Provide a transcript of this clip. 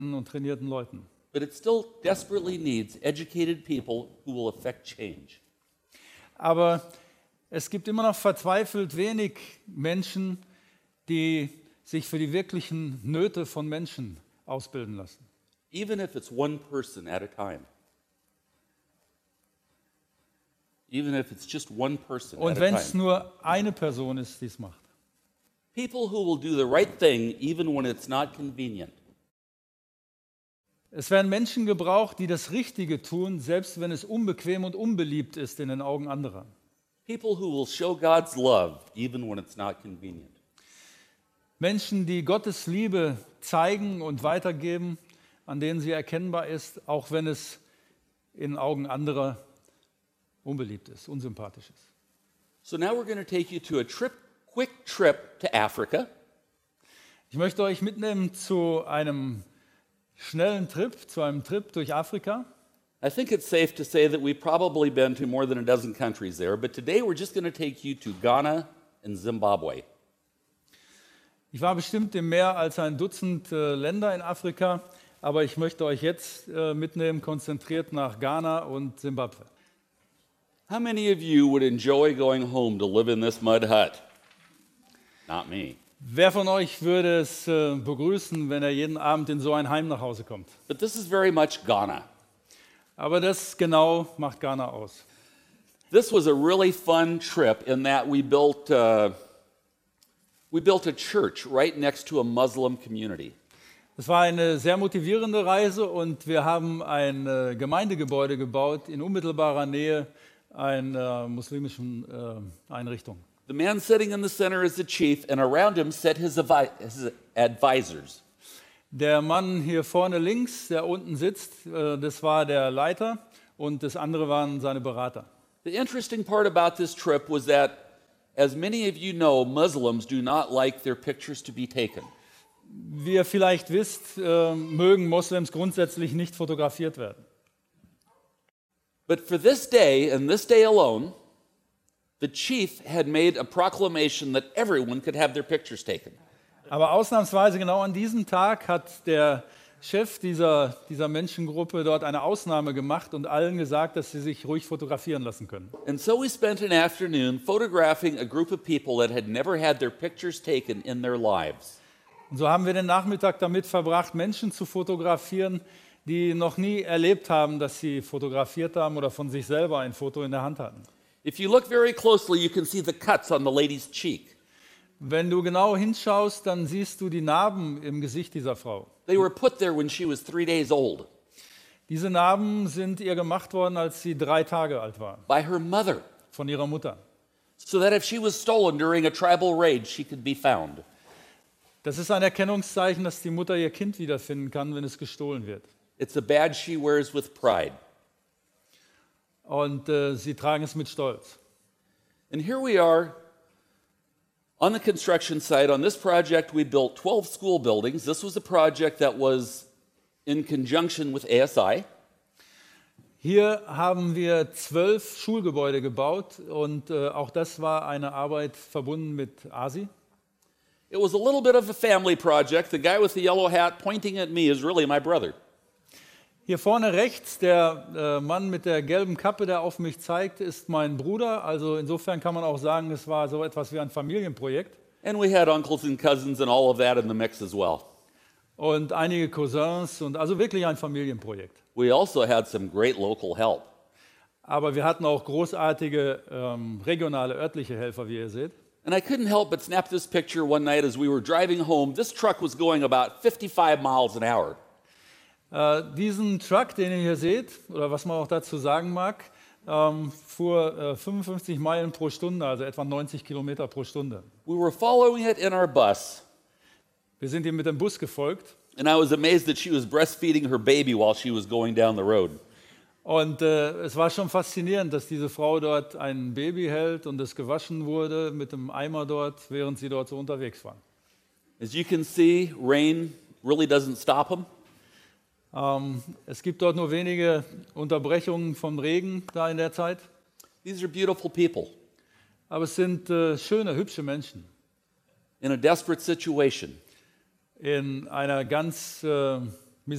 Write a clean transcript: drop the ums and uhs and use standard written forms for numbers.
und trainierten Leuten. But it still desperately needs educated people who will affect change. Aber es gibt immer noch verzweifelt wenig Menschen, die sich für die wirklichen Nöte von Menschen ausbilden lassen. Even if it's one person at a time. Even if it's just one person Und at a wenn es time. nur eine Person ist, die es macht. People who will do the right thing even when it's not convenient. Es werden Menschen gebraucht, die das Richtige tun, selbst wenn es unbequem und unbeliebt ist in den Augen anderer. People who will show God's love even when it's not convenient. Menschen, die Gottes Liebe zeigen und weitergeben, an denen sie erkennbar ist, auch wenn es in Augen anderer unbeliebt ist, unsympathisch ist. So now we're going to take you to a quick trip to Africa. Ich möchte euch mitnehmen zu einem schnellen Trip, zu einem Trip durch Afrika. I think it's safe to say that we've probably been to more than a dozen countries there, but today we're just going to take you to Ghana and Zimbabwe. Ich war bestimmt in mehr als ein Dutzend Länder in Afrika, aber ich möchte euch jetzt mitnehmen, konzentriert nach Ghana und Zimbabwe. How many of you would enjoy going home to live in this mud hut? Not me. Wer von euch würde es begrüßen, wenn er jeden Abend in so ein Heim nach Hause kommt? But this is very much Ghana. Aber das genau macht Ghana aus. This was a really fun trip in that we built a church right next to a Muslim community. Es war eine sehr motivierende Reise und wir haben ein Gemeindegebäude gebaut in unmittelbarer Nähe einer muslimischen Einrichtung. The man sitting in the center is the chief, and around him sat his advisors. Der Mann hier vorne links, der unten sitzt, das war der Leiter und das andere waren seine Berater. The interesting part about this trip was that, as many of you know, Muslims do not like their pictures to be taken. Wie ihr vielleicht wisst, mögen Moslems grundsätzlich nicht fotografiert werden. But for this day, and this day alone, the chief had made a proclamation that everyone could have their pictures taken. Aber ausnahmsweise genau an diesem Tag hat der Chef dieser Menschengruppe dort eine Ausnahme gemacht und allen gesagt, dass sie sich ruhig fotografieren lassen können. And so we spent an afternoon photographing a group of people that had never had their pictures taken in their lives. Und so haben wir den Nachmittag damit verbracht, Menschen zu fotografieren, die noch nie erlebt haben, dass sie fotografiert haben oder von sich selber ein Foto in der Hand hatten. If you look very closely, you can see the cuts on the lady's cheek. Wenn du genau hinschaust, dann siehst du die Narben im Gesicht dieser Frau. They were put there when she was 3 days old Diese Narben sind ihr gemacht worden, als sie 3 Tage alt war, by her mother, von ihrer Mutter. so that if she was stolen during a tribal raid, she could be found. Das ist ein Erkennungszeichen, dass die Mutter ihr Kind wiederfinden kann, wenn es gestohlen wird. It's a badge she wears with pride. Und sie tragen es mit Stolz. And here we are on the construction site. On this project, we built 12 school buildings. This was a project that was in conjunction with ASI. Hier haben wir 12 Schulgebäude gebaut und auch das war eine Arbeit verbunden mit ASI. It was a little bit of a family project. The guy with the yellow hat pointing at me is really my brother. Hier vorne rechts, der Mann mit der gelben Kappe, der auf mich zeigt, ist mein Bruder. Also insofern kann man auch sagen, es war so etwas wie ein Familienprojekt. And we had uncles and cousins and all of that in the mix as well. Und einige Cousins und also wirklich ein Familienprojekt. We also had some great local help. Aber wir hatten auch großartige regionale, örtliche Helfer, wie ihr seht. And I couldn't help but snap this picture one night as we were driving home. This truck was going about 55 miles an hour. Diesen Truck, den ihr hier seht, oder was man auch dazu sagen mag, fuhr 55 Meilen pro Stunde, also etwa 90 Kilometer pro Stunde. We were following it in our bus, Wir sind ihm mit dem Bus gefolgt and I was amazed that she was breastfeeding her baby while she was going down the road. und es war schon faszinierend, dass diese Frau dort ein Baby hält und es gewaschen wurde mit dem Eimer dort, während sie dort so unterwegs war. As you can see, rain really doesn't stop them. Es gibt dort nur wenige Unterbrechungen vom Regen da in der Zeit, These are beautiful people aber es sind schöne, hübsche Menschen in a desperate situation. in einer ganz